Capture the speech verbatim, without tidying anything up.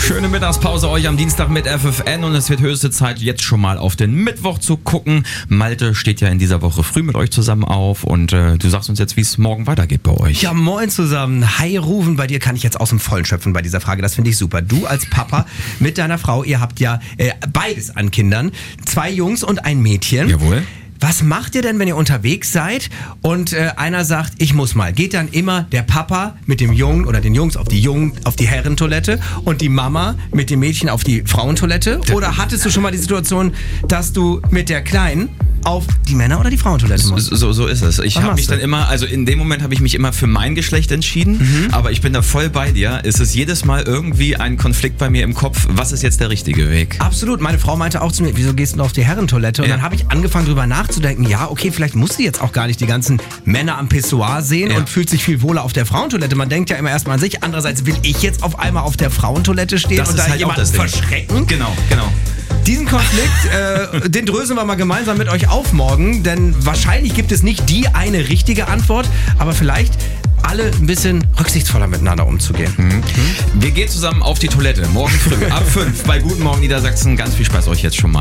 Schöne Mittagspause euch am Dienstag mit F F N und es wird höchste Zeit, jetzt schon mal auf den Mittwoch zu gucken. Malte steht ja in dieser Woche früh mit euch zusammen auf und äh, du sagst uns jetzt, wie es morgen weitergeht bei euch. Ja, moin zusammen. Hi Rufen, bei dir kann ich jetzt aus dem Vollen schöpfen bei dieser Frage, das finde ich super. Du als Papa mit deiner Frau, ihr habt ja äh, beides an Kindern, zwei Jungs und ein Mädchen. Jawohl. Was macht ihr denn, wenn ihr unterwegs seid und äh, einer sagt, ich muss mal? Geht dann immer der Papa mit dem Jungen oder den Jungs auf die Jungen, auf die Herrentoilette und die Mama mit dem Mädchen auf die Frauentoilette? Oder hattest du schon mal die Situation, dass du mit der Kleinen auf die Männer- oder die Frauentoilette musst? So, so ist es. Ich habe mich dann immer, also in dem Moment habe ich mich immer für mein Geschlecht entschieden, mhm. aber ich bin da voll bei dir. Es ist jedes Mal irgendwie ein Konflikt bei mir im Kopf, was ist jetzt der richtige Weg? Absolut. Meine Frau meinte auch zu mir, wieso gehst du auf die Herrentoilette? Und ja. dann habe ich angefangen drüber nachzudenken, ja, okay, vielleicht muss sie jetzt auch gar nicht die ganzen Männer am Pissoir sehen ja. und fühlt sich viel wohler auf der Frauentoilette. Man denkt ja immer erstmal an sich. Andererseits will ich jetzt auf einmal auf der Frauentoilette stehen das und da halt jemanden verschrecken? Genau, genau. Diesen Konflikt, äh, den dröseln wir mal gemeinsam mit euch auf morgen, denn wahrscheinlich gibt es nicht die eine richtige Antwort, aber vielleicht alle ein bisschen rücksichtsvoller miteinander umzugehen. Mhm. Wir gehen zusammen auf die Toilette morgen früh ab fünf bei Guten Morgen Niedersachsen. Ganz viel Spaß euch jetzt schon mal.